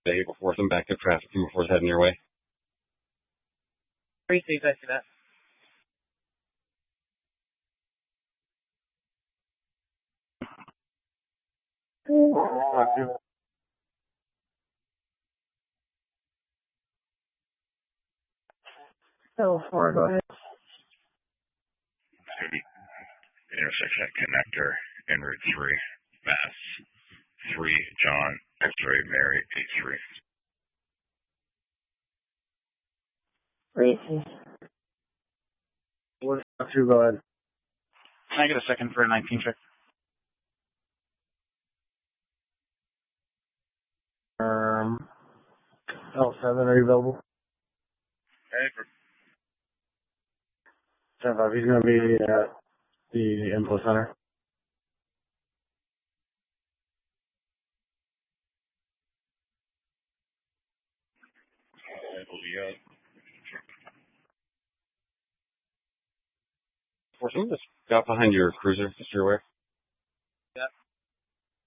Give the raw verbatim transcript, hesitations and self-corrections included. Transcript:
They before some backup traffic from before it's heading your way. Three seats, I see that. So four, go ahead. Intersection connector en route three, Mass three, John, X-ray, Mary, eight three. Three. One, two, go ahead. Can I get a second for a nineteen check? Um, L seven, are you available? Hey, for ten five, he's going to be at the info center. For some, just got behind your cruiser, just so you're aware.